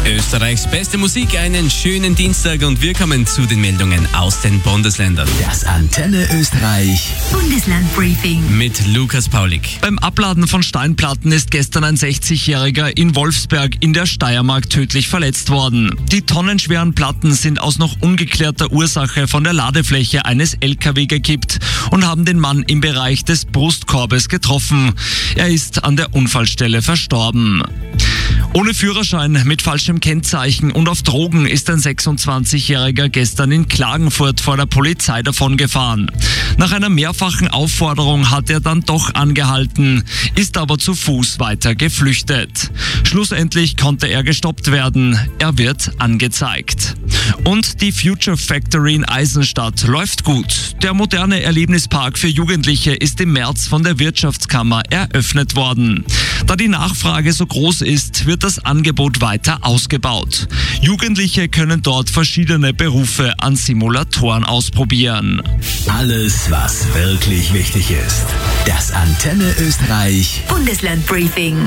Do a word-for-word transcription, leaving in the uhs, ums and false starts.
Österreichs beste Musik, einen schönen Dienstag und wir kommen zu den Meldungen aus den Bundesländern. Das Antenne Österreich Bundesland-Briefing mit Lukas Paulik. Beim Abladen von Steinplatten ist gestern ein sechzigjähriger in Wolfsberg in der Steiermark tödlich verletzt worden. Die tonnenschweren Platten sind aus noch ungeklärter Ursache von der Ladefläche eines L K W gekippt und haben den Mann im Bereich des Brustkorbes getroffen. Er ist an der Unfallstelle verstorben. Ohne Führerschein, mit falschem Kennzeichen und auf Drogen ist ein sechsundzwanzigjähriger gestern in Klagenfurt vor der Polizei davongefahren. Nach einer mehrfachen Aufforderung hat er dann doch angehalten, ist aber zu Fuß weiter geflüchtet. Schlussendlich konnte er gestoppt werden. Er wird angezeigt. Und die Future Factory in Eisenstadt läuft gut. Der moderne Erlebnispark für Jugendliche ist im März von der Wirtschaftskammer eröffnet worden. Da die Nachfrage so groß ist, wird das Angebot weiter ausgebaut. Jugendliche können dort verschiedene Berufe an Simulatoren ausprobieren. Alles, was wirklich wichtig ist. Das Antenne Österreich Bundesland-Briefing.